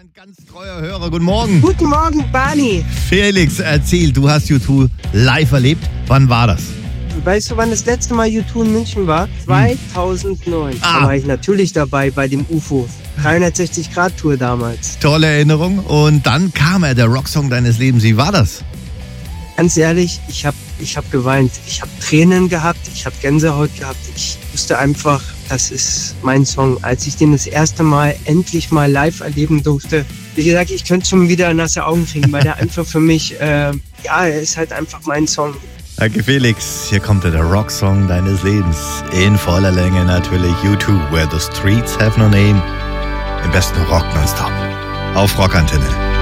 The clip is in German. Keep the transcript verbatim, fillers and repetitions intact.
ein ganz treuer Hörer. Guten Morgen. Guten Morgen, Barney. Felix, erzähl, du hast U zwei live erlebt. Wann war das? Weißt du, wann das letzte Mal U zwei in München war? zweitausendneun. Ah. Da war ich natürlich dabei bei dem U F O. dreihundertsechzig Grad Tour damals. Tolle Erinnerung. Und dann kam er, der Rocksong deines Lebens. Wie war das? Ganz ehrlich, ich habe ich hab geweint. Ich habe Tränen gehabt, ich habe Gänsehaut gehabt. Ich wusste einfach, das ist mein Song. Als ich den das erste Mal endlich mal live erleben durfte, wie gesagt, ich könnte schon wieder nasse Augen kriegen, weil der einfach für mich, äh, ja, er ist halt einfach mein Song. Danke, Felix. Hier kommt der Rocksong deines Lebens. In voller Länge natürlich U zwei, Where the Streets Have No Name. Im besten Rock nonstop. Auf Rockantenne.